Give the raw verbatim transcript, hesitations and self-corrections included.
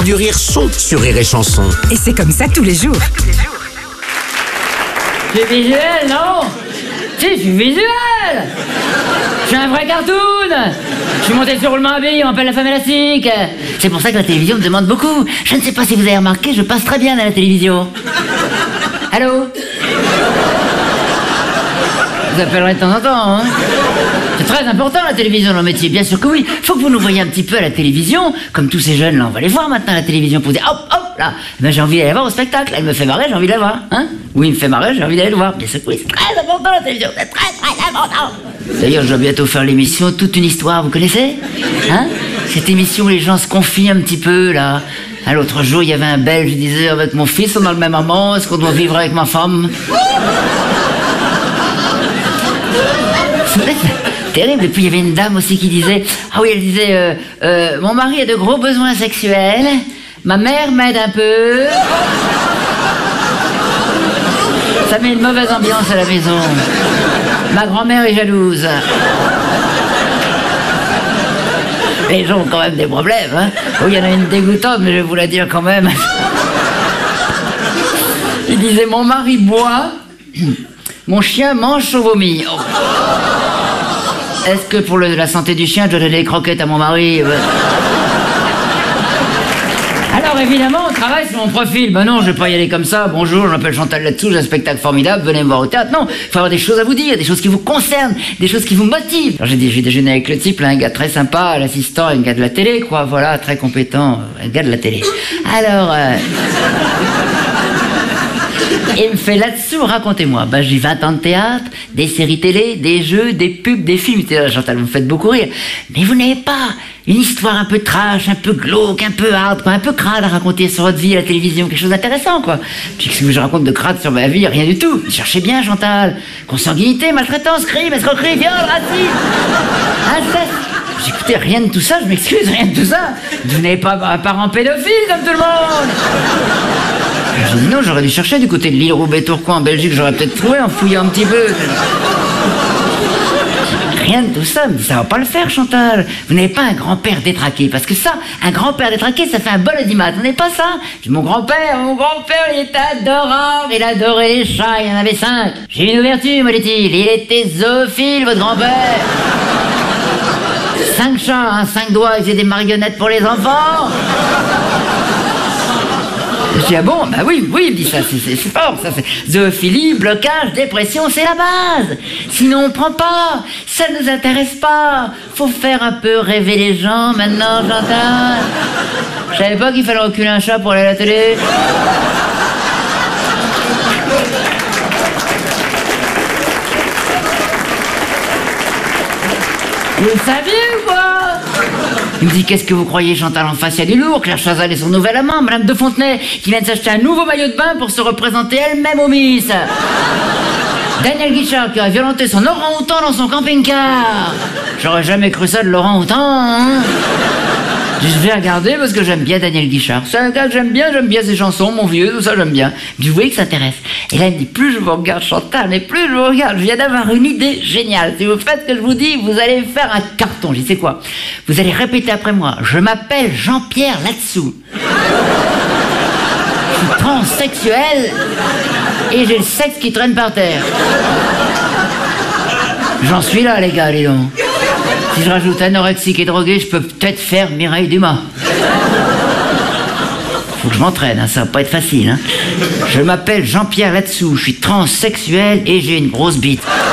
Du rire sont sur Rire et Chanson. Et c'est comme ça tous les jours. C'est visuel, non? Si, je suis visuel. Je suis un vrai cartoon. Je suis monté sur roulement à billes, on m'appelle la femme élastique. C'est pour ça que la télévision me demande beaucoup. Je ne sais pas si vous avez remarqué, je passe très bien à la télévision. Allô? Vous appellerez de temps en temps, hein? C'est très important la télévision dans le métier, bien sûr que oui. Faut que vous nous voyez un petit peu à la télévision, comme tous ces jeunes là, on va les voir maintenant à la télévision pour dire hop hop là, eh ben, j'ai envie d'aller voir au spectacle, elle me fait marrer, j'ai envie de la voir, hein? Oui, il me fait marrer, j'ai envie d'aller le voir, bien sûr que oui, c'est très important la télévision, c'est très très important. D'ailleurs, je vais bientôt faire l'émission Toute une histoire, vous connaissez? Hein? Cette émission où les gens se confient un petit peu là. Hein, l'autre jour, il y avait un Belge, il disait avec mon fils, on a le même amant, est-ce qu'on doit vivre avec ma femme? Terrible. Et puis il y avait une dame aussi qui disait, ah oui, elle disait, euh, euh, mon mari a de gros besoins sexuels, ma mère m'aide un peu. Ça met une mauvaise ambiance à la maison. Ma grand-mère est jalouse. Les gens ont quand même des problèmes, hein. Oh, il y en a une dégoûtante, mais je vais vous la dire quand même. Il disait, mon mari boit, mon chien mange au vomi. Oh. Est-ce que pour le, la santé du chien, je dois donner des croquettes à mon mari? Alors évidemment, on travaille sur mon profil. Ben non, je vais pas y aller comme ça. Bonjour, je m'appelle Chantal là-dessous, j'ai un spectacle formidable, venez me voir au théâtre. Non, il faut avoir des choses à vous dire, des choses qui vous concernent, des choses qui vous motivent. Alors j'ai dit, j'ai déjeuné avec le type, là, un gars très sympa, l'assistant, un gars de la télé, quoi, voilà, très compétent, un gars de la télé. Alors... Euh... Il me fait là-dessous, racontez-moi. Ben, j'ai vingt ans de théâtre, des séries télé, des jeux, des pubs, des films. Chantal, vous me faites beaucoup rire. Mais vous n'avez pas une histoire un peu trash, un peu glauque, un peu hard, quoi, un peu crade à raconter sur votre vie à la télévision, quelque chose d'intéressant, quoi. Puis ce que je raconte de crade sur ma vie, rien du tout. Cherchez bien, Chantal. Consanguinité, maltraitance, crime, escroquerie, viol, racisme, inceste. J'écoutais rien de tout ça, je m'excuse, rien de tout ça. Vous n'avez pas un parent pédophile comme tout le monde. J'ai dit non, j'aurais dû chercher du côté de l'île Roubaix-Tourcoing en Belgique, j'aurais peut-être trouvé en fouillant un petit peu. Rien de tout ça, mais ça va pas le faire, Chantal. Vous n'avez pas un grand-père détraqué, parce que ça, un grand-père détraqué, ça fait un bon audimat. Vous n'avez pas ça? J'ai mon grand-père, mon grand-père, il était adorable, il adorait les chats, il y en avait cinq. J'ai une ouverture, me dit-il, il était zoophile, votre grand-père. Cinq chats, hein, cinq doigts, il faisait des marionnettes pour les enfants. Je dis, ah bon? Bah oui, oui, il me dit ça, c'est fort, ça, c'est zoophilie, blocage, dépression, c'est la base. Sinon, on prend pas, ça ne nous intéresse pas. Faut faire un peu rêver les gens, maintenant, Chantal. Je savais pas qu'il fallait reculer un chat pour aller à la télé. Vous le saviez ou quoi? Il me dit, qu'est-ce que vous croyez, Chantal, en face, il y a du lourd, Claire Chazal et son nouvel amant, Madame de Fontenay, qui vient de s'acheter un nouveau maillot de bain pour se représenter elle-même au Miss. Daniel Guichard, qui a violenté son orang-outan dans son camping-car. J'aurais jamais cru ça de l'orang-outan, hein. Je vais regarder parce que j'aime bien Daniel Guichard. C'est un gars que j'aime bien, j'aime bien ses chansons, mon vieux, tout ça, j'aime bien. Je dis, vous voyez que ça intéresse. Et là, il me dit, plus je vous regarde, Chantal, mais plus je vous regarde, je viens d'avoir une idée géniale. Si vous faites ce que je vous dis, vous allez faire un carton. Je dis, c'est quoi? Vous allez répéter après moi. Je m'appelle Jean-Pierre là-dessous. Je suis transsexuel et j'ai le sexe qui traîne par terre. J'en suis là, les gars, dis donc. Si je rajoute anorexique et drogué, je peux peut-être faire Mireille Dumas. Faut que je m'entraîne, hein, ça va pas être facile. Hein. Je m'appelle Jean-Pierre là-dessous, je suis transsexuel et j'ai une grosse bite.